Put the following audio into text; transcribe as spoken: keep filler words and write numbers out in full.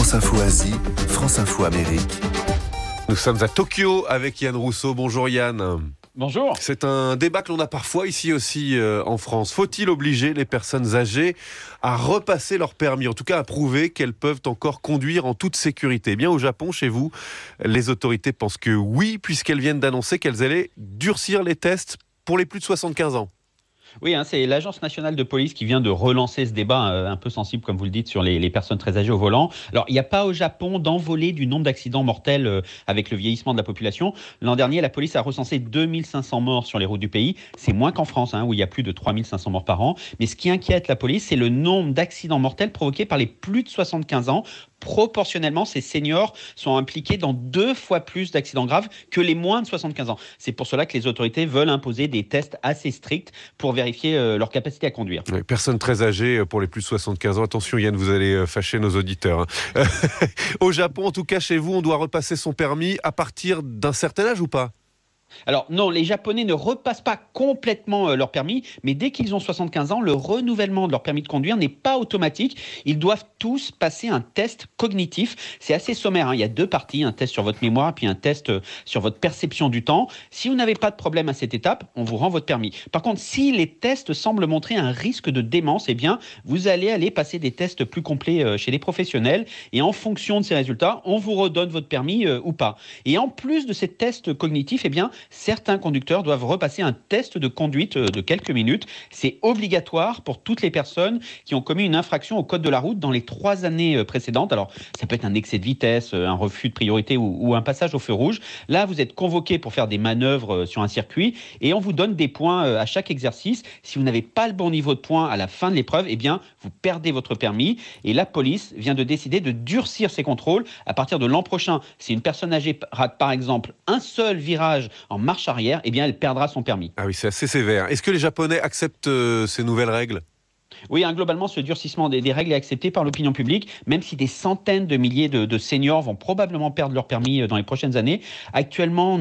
France Info Asie, France Info Amérique. Nous sommes à Tokyo avec Yann Rousseau. Bonjour Yann. Bonjour. C'est un débat que l'on a parfois ici aussi euh, en France. Faut-il obliger les personnes âgées à repasser leur permis, en tout cas à prouver qu'elles peuvent encore conduire en toute sécurité? Eh bien, au Japon, chez vous, les autorités pensent que oui, puisqu'elles viennent d'annoncer qu'elles allaient durcir les tests pour les plus de soixante-quinze ans. Oui, hein, c'est l'Agence nationale de police qui vient de relancer ce débat euh, un peu sensible, comme vous le dites, sur les, les personnes très âgées au volant. Alors, il n'y a pas au Japon d'envolée du nombre d'accidents mortels euh, avec le vieillissement de la population. L'an dernier, la police a recensé deux mille cinq cents morts sur les routes du pays. C'est moins qu'en France, hein, où il y a plus de trois mille cinq cents morts par an. Mais ce qui inquiète la police, c'est le nombre d'accidents mortels provoqués par les plus de soixante-quinze ans. Proportionnellement, ces seniors sont impliqués dans deux fois plus d'accidents graves que les moins de soixante-quinze ans. C'est pour cela que les autorités veulent imposer des tests assez stricts pour vérifier euh, leur capacité à conduire. Oui, personnes très âgées pour les plus de soixante-quinze ans. Attention Yann, vous allez fâcher nos auditeurs. Hein. Au Japon, en tout cas chez vous, on doit repasser son permis à partir d'un certain âge ou pas ? Alors non, les Japonais ne repassent pas complètement euh, leur permis, mais dès qu'ils ont soixante-quinze ans, le renouvellement de leur permis de conduire n'est pas automatique. Ils doivent tous passer un test cognitif. C'est assez sommaire, hein. Il y a deux parties, un test sur votre mémoire, puis un test euh, sur votre perception du temps. Si vous n'avez pas de problème à cette étape, on vous rend votre permis. Par contre, si les tests semblent montrer un risque de démence, eh bien, vous allez aller passer des tests plus complets euh, chez les professionnels. Et en fonction de ces résultats, on vous redonne votre permis euh, ou pas. Et en plus de ces tests cognitifs, eh bien, certains conducteurs doivent repasser un test de conduite de quelques minutes. C'est obligatoire pour toutes les personnes qui ont commis une infraction au code de la route dans les trois années précédentes. Alors, ça peut être un excès de vitesse, un refus de priorité ou, ou un passage au feu rouge. Là, vous êtes convoqué pour faire des manœuvres sur un circuit et on vous donne des points à chaque exercice. Si vous n'avez pas le bon niveau de points à la fin de l'épreuve, eh bien, vous perdez votre permis. Et la police vient de décider de durcir ses contrôles à partir de l'an prochain. Si une personne âgée rate, par exemple, un seul virage en marche arrière, eh bien, elle perdra son permis. Ah oui, c'est assez sévère. Est-ce que les Japonais acceptent euh, ces nouvelles règles ? Oui, hein, globalement, ce durcissement des, des règles est accepté par l'opinion publique, même si des centaines de milliers de, de seniors vont probablement perdre leur permis dans les prochaines années. Actuellement,